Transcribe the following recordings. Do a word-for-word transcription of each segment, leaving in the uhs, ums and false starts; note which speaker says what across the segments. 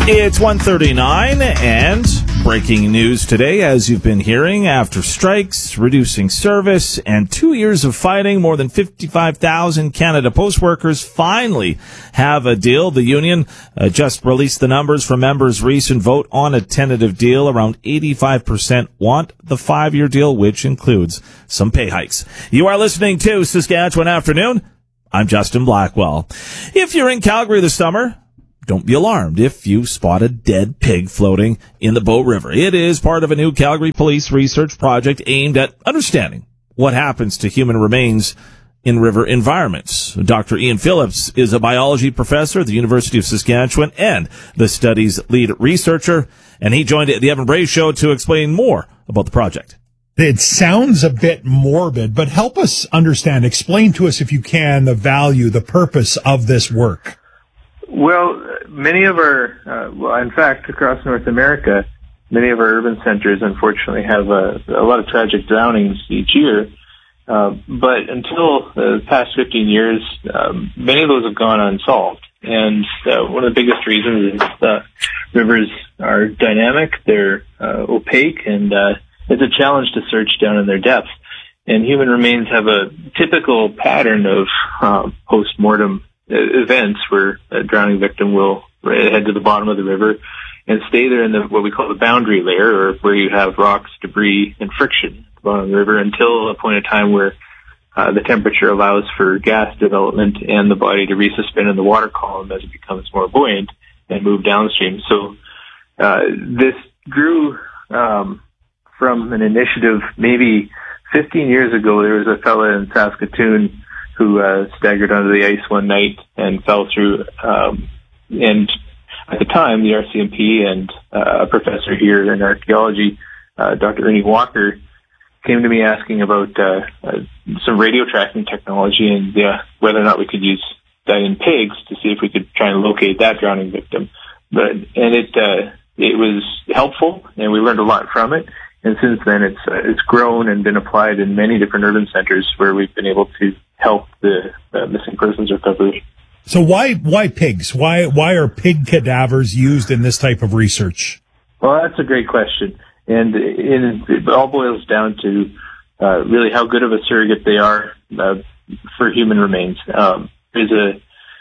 Speaker 1: It's one thirty-nine, and breaking news today, as you've been hearing, after strikes, reducing service, and two years of fighting, more than fifty-five thousand Canada Post workers finally have a deal. The union uh, just released the numbers from members' recent vote on a tentative deal. Around eighty-five percent want the five-year deal, which includes some pay hikes. You are listening to Saskatchewan Afternoon. I'm Justin Blackwell. If you're in Calgary this summer, don't be alarmed if you spot a dead pig floating in the Bow River. It is part of a new Calgary Police research project aimed at understanding what happens to human remains in river environments. Doctor Ian Phillips is a biology professor at the University of Saskatchewan and the study's lead researcher, and he joined the Evan Bray Show to explain more about the project.
Speaker 2: It sounds a bit morbid, but help us understand, explain to us if you can, the value, the purpose of this work.
Speaker 3: Well, many of our, uh, well, in fact, across North America, many of our urban centers, unfortunately, have a, a lot of tragic drownings each year. Uh, but until the past fifteen years, um, many of those have gone unsolved. And uh, one of the biggest reasons is that rivers are dynamic, they're uh, opaque, and uh, it's a challenge to search down in their depths. And human remains have a typical pattern of uh, post-mortem events where a drowning victim will head to the bottom of the river and stay there in the what we call the boundary layer, or where you have rocks, debris, and friction at the bottom of the river until a point in time where uh, the temperature allows for gas development and the body to resuspend in the water column as it becomes more buoyant and move downstream. So uh, this grew um, from an initiative maybe fifteen years ago. There was a fellow in Saskatoon who uh, staggered under the ice one night and fell through. Um, and at the time, the R C M P and uh, a professor here in archaeology, uh, Doctor Ernie Walker, came to me asking about uh, uh, some radio tracking technology and uh, whether or not we could use that in pigs to see if we could try and locate that drowning victim. But and it uh, it was helpful, and we learned a lot from it. And since then, it's uh, it's grown and been applied in many different urban centers where we've been able to help the uh, missing persons recovery.
Speaker 2: So why why pigs? Why why are pig cadavers used in this type of research?
Speaker 3: Well, that's a great question, and it, it all boils down to uh, really how good of a surrogate they are uh, for human remains. Um, there's a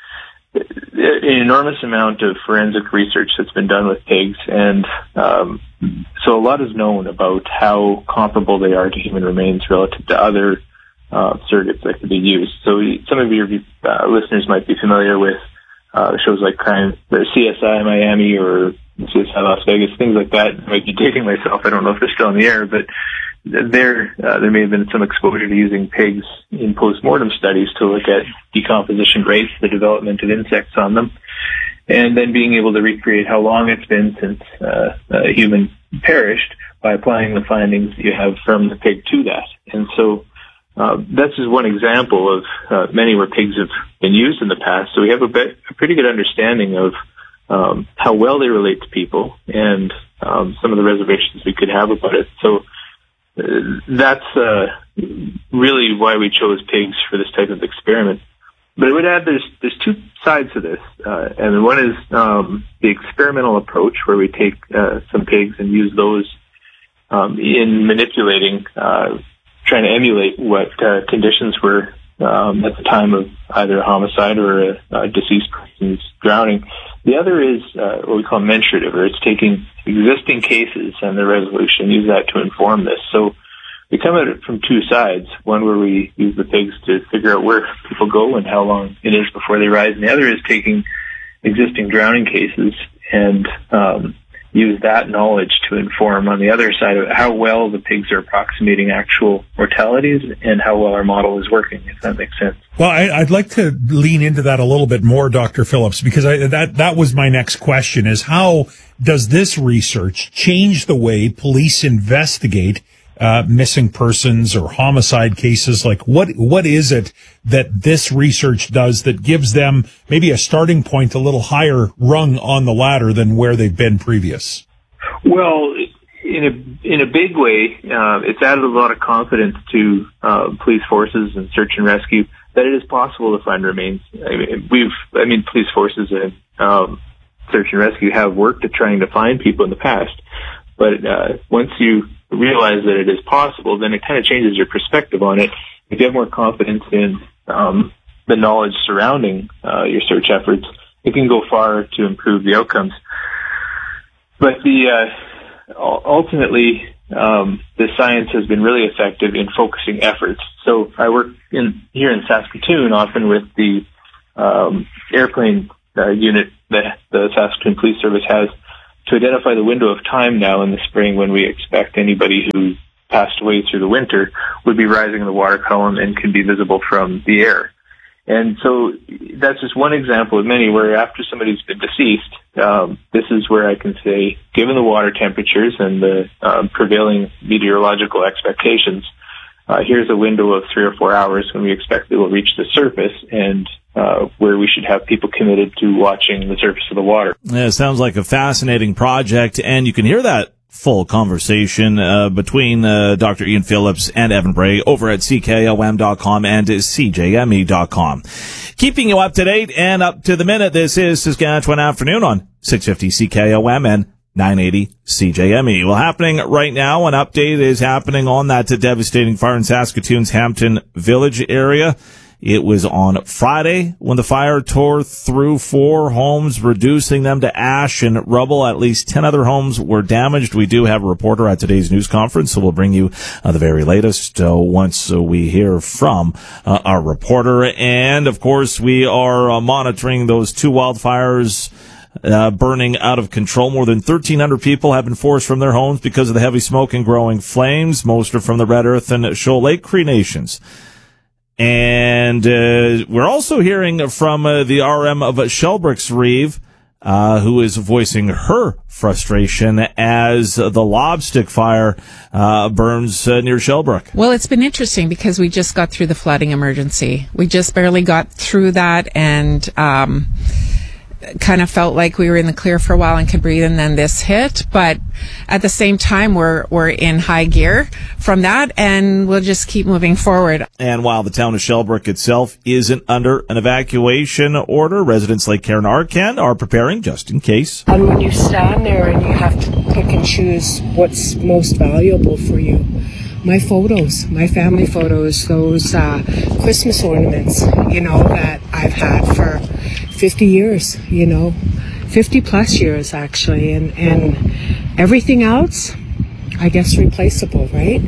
Speaker 3: an enormous amount of forensic research that's been done with pigs, and um, so a lot is known about how comparable they are to human remains relative to other uh, surrogates that could be used. So some of your uh, listeners might be familiar with uh, shows like Crime, or C S I Miami, or C S I Las Vegas, things like that. I might be dating myself. I don't know if they're still on the air, but there uh, there may have been some exposure to using pigs in post-mortem studies to look at decomposition rates, the development of insects on them, and then being able to recreate how long it's been since uh, a human perished by applying the findings you have from the pig to that. And so uh, that's just one example of uh, many where pigs have been used in the past. So we have a, bit, a pretty good understanding of um, how well they relate to people and um, some of the reservations we could have about it. So Uh, that's uh, really why we chose pigs for this type of experiment. But I would add there's there's two sides to this, uh, and one is um, the experimental approach, where we take uh, some pigs and use those um, in manipulating, uh, trying to emulate what uh, conditions were um, at the time of either a homicide or a, a deceased person's drowning. The other is uh, what we call mensurative, or it's taking existing cases and their resolution, use that to inform this. So we come at it from two sides, one where we use the pigs to figure out where people go and how long it is before they rise, and the other is taking existing drowning cases and um, use that knowledge to inform on the other side of how well the pigs are approximating actual mortalities and how well our model is working, if that makes sense.
Speaker 2: Well, I, I'd like to lean into that a little bit more, Doctor Phillips, because I, that that was my next question: is how does this research change the way police investigate uh, missing persons or homicide cases? Like, what what is it that this research does that gives them maybe a starting point a little higher rung on the ladder than where they've been previous?
Speaker 3: Well, in a in a big way, uh, it's added a lot of confidence to uh, police forces and search and rescue that it is possible to find remains. I mean, we've, I mean, police forces have um, search and rescue have worked at trying to find people in the past. But uh, once you realize that it is possible, then it kind of changes your perspective on it. If you have more confidence in um, the knowledge surrounding uh, your search efforts, it can go far to improve the outcomes. But the uh, ultimately, um, the science has been really effective in focusing efforts. So I work in here in Saskatoon often with the um, airplane uh, unit that the Saskatoon Police Service has to identify the window of time now in the spring when we expect anybody who passed away through the winter would be rising in the water column and can be visible from the air. And so that's just one example of many where after somebody's been deceased, um, this is where I can say, given the water temperatures and the um, prevailing meteorological expectations, uh, here's a window of three or four hours when we expect it will reach the surface and uh, where we should have people committed to watching the surface of the water.
Speaker 1: Yeah, it sounds like a fascinating project, and you can hear that full conversation uh, between uh, Doctor Ian Phillips and Evan Bray over at C K O M dot com and C J M E dot com. Keeping you up to date and up to the minute, this is Saskatchewan Afternoon on six fifty C K O M and nine eighty C J M E. Well, happening right now, an update is happening on that devastating fire in Saskatoon's Hampton Village area. It was on Friday when the fire tore through four homes, reducing them to ash and rubble. At least ten other homes were damaged. We do have a reporter at today's news conference, so we'll bring you uh, the very latest uh, once uh, we hear from uh, our reporter. And, of course, we are uh, monitoring those two wildfires Uh, burning out of control. More than thirteen hundred people have been forced from their homes because of the heavy smoke and growing flames. Most are from the Red Earth and Shoal Lake Cree Nations. And uh, we're also hearing from uh, the R M of Shellbrook's Reeve, uh, who is voicing her frustration as the lobstick fire uh, burns uh, near Shellbrook.
Speaker 4: Well, it's been interesting because we just got through the flooding emergency. We just barely got through that, and um kind of felt like we were in the clear for a while and could breathe, and then this hit. But at the same time, we're we're in high gear from that, and we'll just keep moving forward.
Speaker 1: And while the town of Shellbrook itself isn't under an evacuation order, residents like Karen Arkan are preparing just in case.
Speaker 5: And when you stand there and you have to pick and choose what's most valuable for you, my photos, my family photos, those uh, Christmas ornaments, you know, that I've had for fifty years, you know, fifty plus years actually, and, and everything else, I guess, replaceable, right?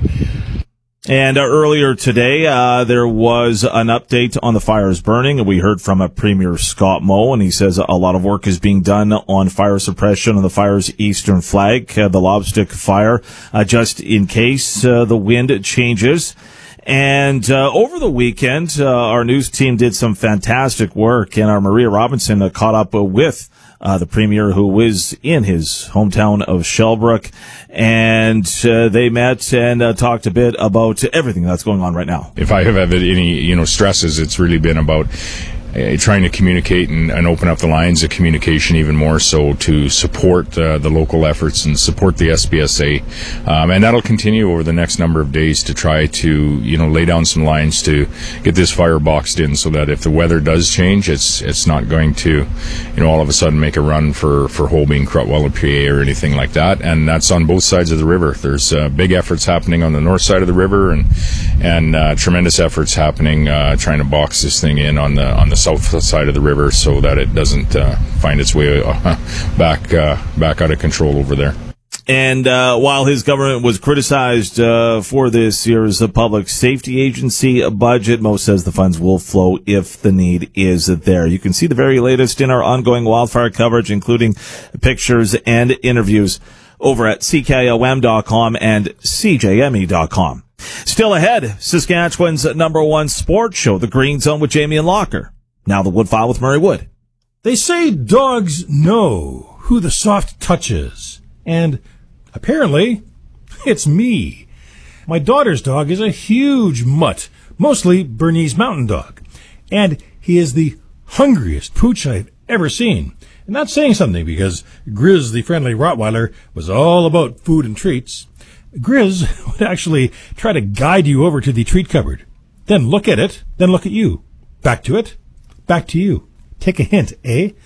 Speaker 1: And uh, earlier today, uh, there was an update on the fires burning. We heard from a Premier Scott Moe, and he says a lot of work is being done on fire suppression on the fire's eastern flank, uh, the Lobstick fire, uh, just in case uh, the wind changes. And uh, over the weekend, uh, our news team did some fantastic work, and our Maria Robinson uh, caught up uh, with uh, the Premier, who was in his hometown of Shellbrook, and uh, they met and uh, talked a bit about everything that's going on right now.
Speaker 6: If I have had any, you know, stresses, it's really been about Uh, trying to communicate and, and open up the lines of communication even more so to support uh, the local efforts and support the S B S A. Um, and that'll continue over the next number of days to try to, you know, lay down some lines to get this fire boxed in so that if the weather does change, it's it's not going to, you know, all of a sudden make a run for, for Holbein, Crutwell, P A or anything like that. And that's on both sides of the river. There's uh, big efforts happening on the north side of the river and and uh, tremendous efforts happening uh, trying to box this thing in on the on the south side of the river so that it doesn't uh, find its way uh, back uh, back out of control over there.
Speaker 1: And uh, while his government was criticized uh, for this year's Public Safety Agency budget, Mo says the funds will flow if the need is there. You can see the very latest in our ongoing wildfire coverage, including pictures and interviews, over at C K O M dot com and C J M E dot com. Still ahead, Saskatchewan's number one sports show, The Green Zone with Jamie and Locker. Now the Woodfile with Murray Wood.
Speaker 2: They say dogs know who the soft touch is. And apparently, it's me. My daughter's dog is a huge mutt, mostly Bernese Mountain Dog. And he is the hungriest pooch I've ever seen. And that's saying something because Grizz, the friendly Rottweiler, was all about food and treats. Grizz would actually try to guide you over to the treat cupboard. Then look at it, then look at you. Back to it. Back to you. Take a hint, eh?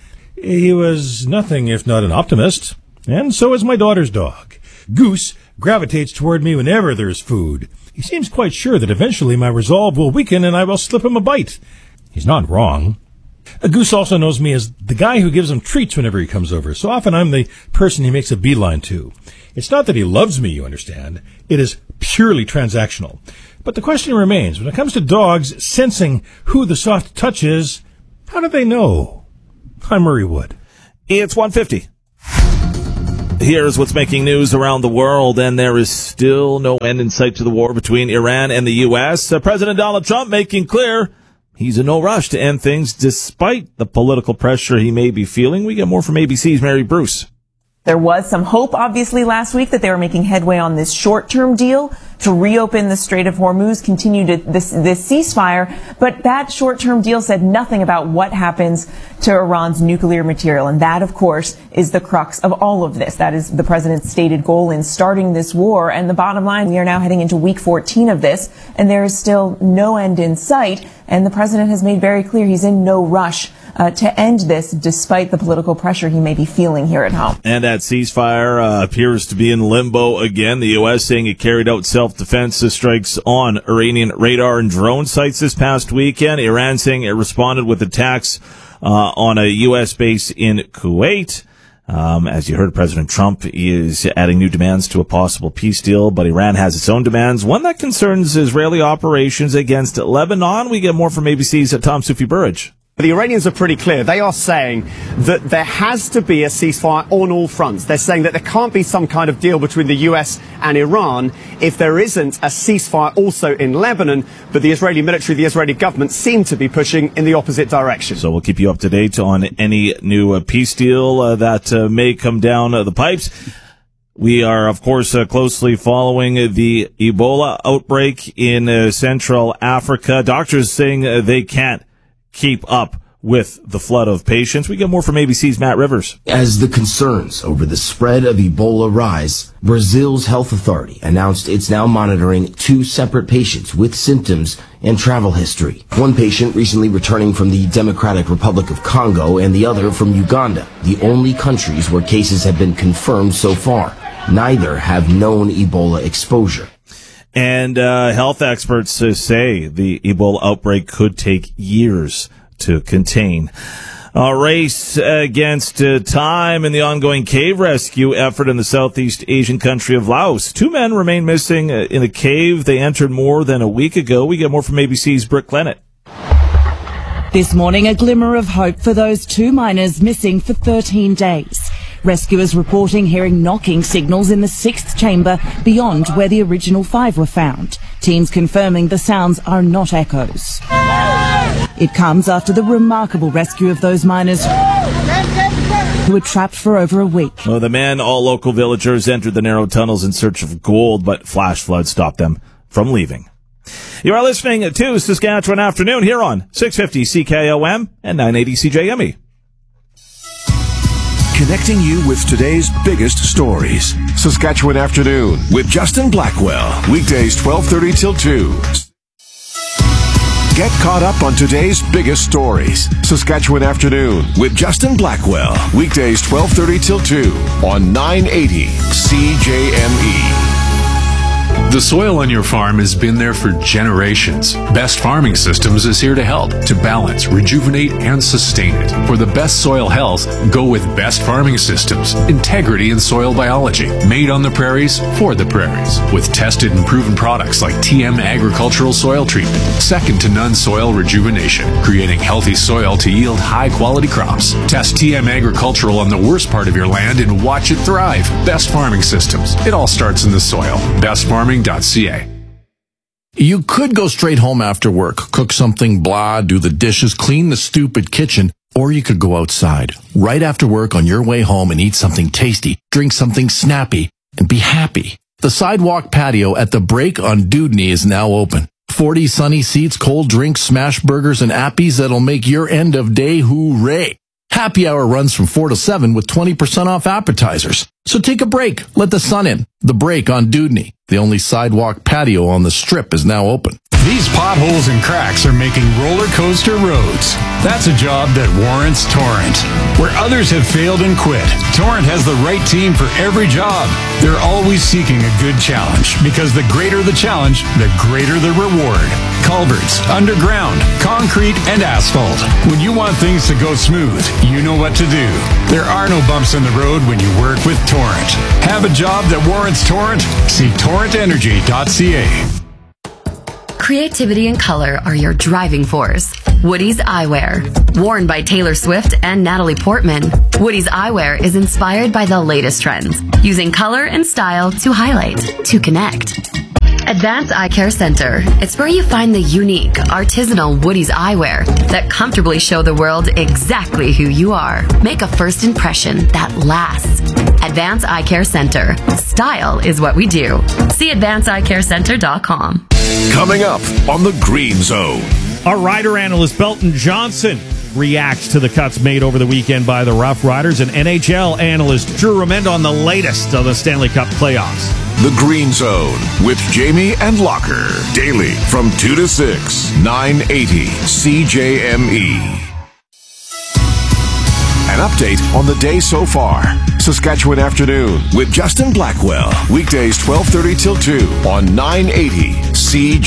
Speaker 2: He was nothing if not an optimist, and so is my daughter's dog. Goose gravitates toward me whenever there's food. He seems quite sure that eventually my resolve will weaken and I will slip him a bite. He's not wrong. A Goose also knows me as the guy who gives him treats whenever he comes over, so often I'm the person he makes a beeline to. It's not that he loves me, you understand. It is purely transactional. But the question remains, when it comes to dogs sensing who the soft touch is, how do they know? I'm Murray Wood.
Speaker 1: It's one fifty. Here's what's making news around the world, and there is still no end in sight to the war between Iran and the U S. Uh, President Donald Trump making clear he's in no rush to end things despite the political pressure he may be feeling. We get more from A B C's Mary Bruce.
Speaker 7: There was some hope, obviously, last week that they were making headway on this short-term deal to reopen the Strait of Hormuz, continue to this, this ceasefire. But that short-term deal said nothing about what happens to Iran's nuclear material. And that, of course, is the crux of all of this. That is the president's stated goal in starting this war. And the bottom line, we are now heading into week fourteen of this, and there is still no end in sight. And the president has made very clear he's in no rush Uh, to end this, despite the political pressure he may be feeling here at home.
Speaker 1: And that ceasefire uh, appears to be in limbo again. The U S saying it carried out self-defense strikes on Iranian radar and drone sites this past weekend. Iran saying it responded with attacks uh, on a U S base in Kuwait. Um, as you heard, President Trump is adding new demands to a possible peace deal, but Iran has its own demands, one that concerns Israeli operations against Lebanon. We get more from A B C's Tom Soufi-Burridge.
Speaker 8: The Iranians are pretty clear. They are saying that there has to be a ceasefire on all fronts. They're saying that there can't be some kind of deal between the U S and Iran if there isn't a ceasefire also in Lebanon. But the Israeli military, the Israeli government seem to be pushing in the opposite direction.
Speaker 1: So we'll keep you up to date on any new uh, peace deal uh, that uh, may come down uh, the pipes. We are, of course, uh, closely following uh, the Ebola outbreak in uh, Central Africa. Doctors saying uh, they can't keep up with the flood of patients. We get more from A B C's Matt Rivers.
Speaker 9: As the concerns over the spread of Ebola rise, Brazil's health authority announced it's now monitoring two separate patients with symptoms and travel history. One patient recently returning from the Democratic Republic of Congo and the other from Uganda, the only countries where cases have been confirmed so far. Neither have known Ebola exposure.
Speaker 1: And uh, health experts uh, say the Ebola outbreak could take years to contain. A race against uh, time in the ongoing cave rescue effort in the Southeast Asian country of Laos. Two men remain missing uh, in a cave they entered more than a week ago. We get more from A B C's Brooke Clennett.
Speaker 10: This morning, a glimmer of hope for those two miners missing for thirteen days. Rescuers reporting hearing knocking signals in the sixth chamber beyond where the original five were found. Teams confirming the sounds are not echoes. It comes after the remarkable rescue of those miners who were trapped for over a week.
Speaker 1: Well, the men, all local villagers, entered the narrow tunnels in search of gold, but flash floods stopped them from leaving. You are listening to Saskatchewan Afternoon here on six fifty C K O M and nine eighty C J M E.
Speaker 11: Connecting you with today's biggest stories. Saskatchewan Afternoon with Justin Blackwell. Weekdays twelve thirty till two. Get caught up on today's biggest stories. Saskatchewan Afternoon with Justin Blackwell. Weekdays twelve thirty till two on nine eighty C J M E.
Speaker 12: The soil on your farm has been there for generations. Best Farming Systems is here to help, to balance, rejuvenate, and sustain it. For the best soil health, go with Best Farming Systems. Integrity in soil biology. Made on the prairies, for the prairies. With tested and proven products like T M Agricultural Soil Treatment. Second to none soil rejuvenation. Creating healthy soil to yield high-quality crops. Test T M Agricultural on the worst part of your land and watch it thrive. Best Farming Systems. It all starts in the soil. Best Farming dot C A.
Speaker 13: You could go straight home after work, cook something blah, do the dishes, clean the stupid kitchen, or you could go outside right after work on your way home and eat something tasty, drink something snappy, and be happy. The sidewalk patio at the Break on Dewdney is now open. forty sunny seats, cold drinks, smash burgers, and appies that'll make your end of day hooray. Happy hour runs from four to seven with twenty percent off appetizers. So take a break. Let the sun in. The Break on Dewdney. The only sidewalk patio on the Strip is now open.
Speaker 14: These potholes and cracks are making roller coaster roads. That's a job that warrants Torrent. Where others have failed and quit, Torrent has the right team for every job. They're always seeking a good challenge, because the greater the challenge, the greater the reward. Culverts, underground, concrete, and asphalt. When you want things to go smooth, you know what to do. There are no bumps in the road when you work with Torrent. Have a job that warrants Torrent? See torrent energy dot c a.
Speaker 15: Creativity and color are your driving force. Woody's Eyewear. Worn by Taylor Swift and Natalie Portman, Woody's Eyewear is inspired by the latest trends, using color and style to highlight, to connect. Advanced Eye Care Center. It's where you find the unique, artisanal Woody's eyewear that comfortably show the world exactly who you are. Make a first impression that lasts. Advanced Eye Care Center. Style is what we do. See advanced eye care center dot com.
Speaker 11: Coming up on the Green Zone.
Speaker 16: Our rider analyst Belton Johnson reacts to the cuts made over the weekend by the Rough Riders, and N H L analyst Drew Remend on the latest of the Stanley Cup playoffs.
Speaker 11: The Green Zone with Jamie and Locker. Daily from two to six, nine eighty C J M E. An update on the day so far. Saskatchewan Afternoon with Justin Blackwell. Weekdays twelve thirty till two on nine eighty C J M E.